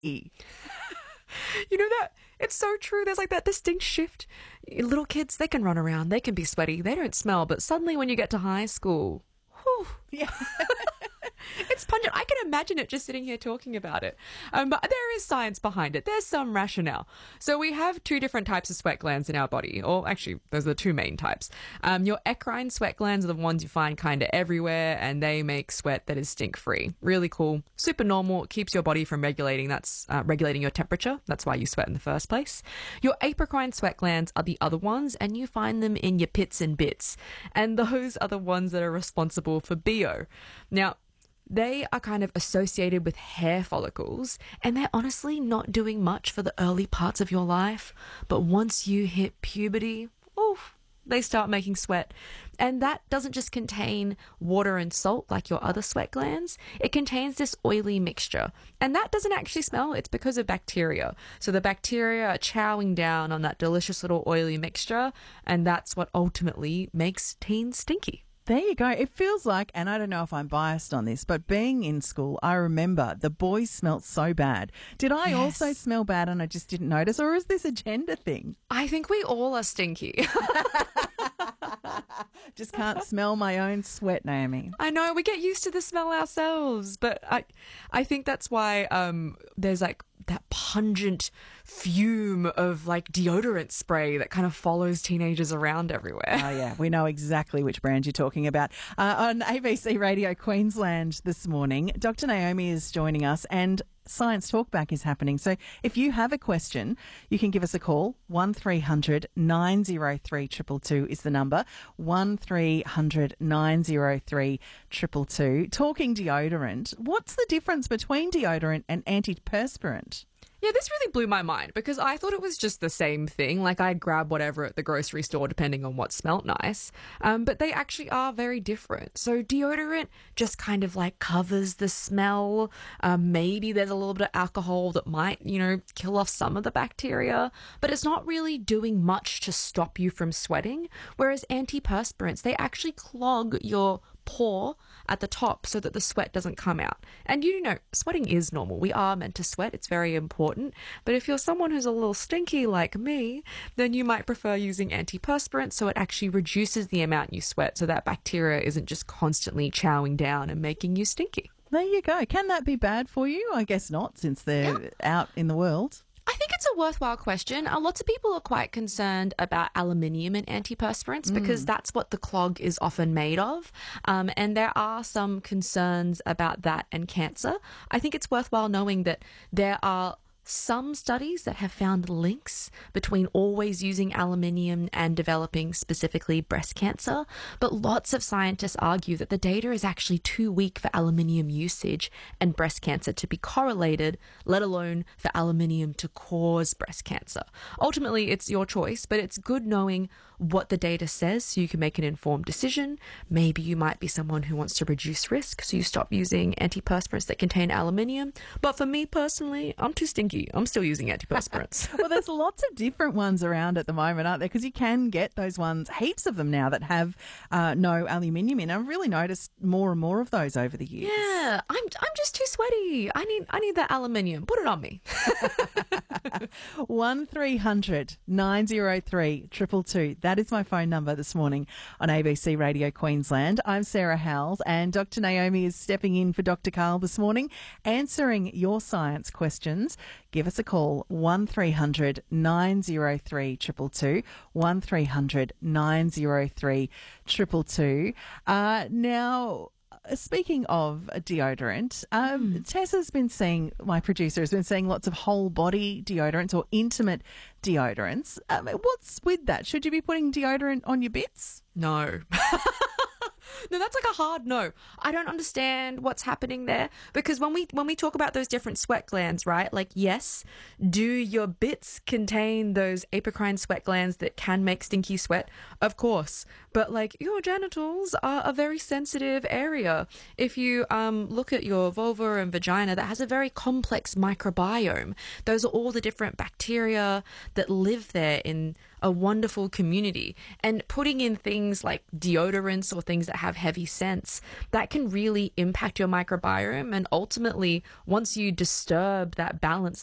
stinky. You know that? It's so true. There's like that distinct shift. Little kids, they can run around. They can be sweaty. They don't smell. But suddenly when you get to high school, whew, Yeah. it's pungent. I can imagine it just sitting here talking about it. But there is science behind it. There's some rationale. So we have two different types of sweat glands in our body. Or actually, those are the two main types. Your eccrine sweat glands are the ones you find kind of everywhere, and they make sweat that is stink-free. Really cool. Super normal. It keeps your body from regulating. That's regulating your temperature. That's why you sweat in the first place. Your apocrine sweat glands are the other ones, and you find them in your pits and bits. And those are the ones that are responsible for BO. Now, they are kind of associated with hair follicles, and they're honestly not doing much for the early parts of your life. But once you hit puberty, oof, they start making sweat. And that doesn't just contain water and salt like your other sweat glands. It contains this oily mixture. And that doesn't actually smell. It's because of bacteria. So the bacteria are chowing down on that delicious little oily mixture, and that's what ultimately makes teens stinky. There you go. It feels like, and I don't know if I'm biased on this, but being in school, I remember the boys smelt so bad. Did I also smell bad and I just didn't notice, or is this a gender thing? I think we all are stinky. Just can't smell my own sweat, Naomi. I know, we get used to the smell ourselves, but I think that's why there's like that pungent fume of like deodorant spray that kind of follows teenagers around everywhere. Oh, yeah. We know exactly which brand you're talking about. On ABC Radio Queensland this morning, Dr. Naomi is joining us and Science Talkback is happening. So if you have a question, you can give us a call. 1300 903 222 is the number. 1300 903 222. Talking deodorant, what's the difference between deodorant and antiperspirant? Yeah, this really blew my mind because I thought it was just the same thing. Like I'd grab whatever at the grocery store depending on what smelt nice. But they actually are very different. So deodorant just kind of like covers the smell. Maybe there's a little bit of alcohol that might, kill off some of the bacteria. But it's not really doing much to stop you from sweating. Whereas antiperspirants, they actually clog your pore at the top so that the sweat doesn't come out. And sweating is normal. We are meant to sweat. It's very important. But if you're someone who's a little stinky like me, then you might prefer using antiperspirant so it actually reduces the amount you sweat so that bacteria isn't just constantly chowing down and making you stinky. There you go. Can that be bad for you? I guess not, since they're out in the world. I think it's a worthwhile question. Lots of people are quite concerned about aluminium in antiperspirants because that's what the clog is often made of. And there are some concerns about that and cancer. I think it's worthwhile knowing that there are some studies that have found links between always using aluminium and developing specifically breast cancer, but lots of scientists argue that the data is actually too weak for aluminium usage and breast cancer to be correlated, let alone for aluminium to cause breast cancer. Ultimately, it's your choice, but it's good knowing what the data says so you can make an informed decision. Maybe you might be someone who wants to reduce risk, so you stop using antiperspirants that contain aluminium. But for me personally, I'm too stinky. I'm still using antiperspirants. Well, there's lots of different ones around at the moment, aren't there? Because you can get those ones, heaps of them now that have no aluminium in. I've really noticed more and more of those over the years. Yeah, I'm just too sweaty. I need that aluminium. Put it on me. 1300 903 222. That is my phone number this morning on ABC Radio Queensland. I'm Sarah Howells and Dr. Naomi is stepping in for Dr. Carl this morning, answering your science questions. Give us a call, 1300 903 222, 1300 903 222. Now, speaking of deodorant, Tessa's been seeing, my producer has been seeing lots of whole body deodorants or intimate deodorants. What's with that? Should you be putting deodorant on your bits? No. No, that's like a hard no. I don't understand what's happening there because when we talk about those different sweat glands, right? Like, yes, do your bits contain those apocrine sweat glands that can make stinky sweat? Of course. But like your genitals are a very sensitive area. If you look at your vulva and vagina, that has a very complex microbiome. Those are all the different bacteria that live there in a wonderful community. And putting in things like deodorants or things that have heavy scents, that can really impact your microbiome. And ultimately, once you disturb that balance